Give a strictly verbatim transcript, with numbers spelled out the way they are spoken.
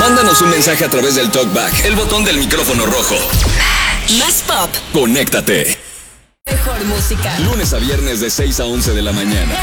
Mándanos un mensaje a través del TalkBack, el botón del micrófono rojo. Más pop. Conéctate. Mejor música. Lunes a viernes de seis a once de la mañana.